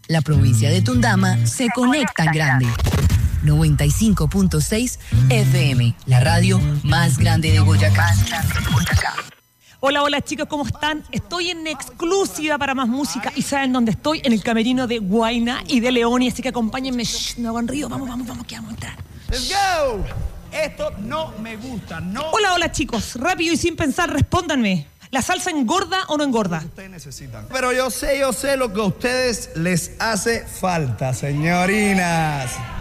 La provincia de Tundama se conecta en grande. 95.6 FM, la radio más grande de Boyacá. Hola, hola chicos, ¿cómo están? Estoy en exclusiva para Más Música y ¿saben dónde estoy? En el camerino de Guayna y de Leoni, así que acompáñenme. No hagan ruido, vamos, que vamos a entrar. ¡Let's go! Esto no me gusta, no. Hola, hola chicos, rápido y sin pensar, respóndanme. ¿La salsa engorda o no engorda? Ustedes necesitan. Pero yo sé lo que a ustedes les hace falta, señorinas.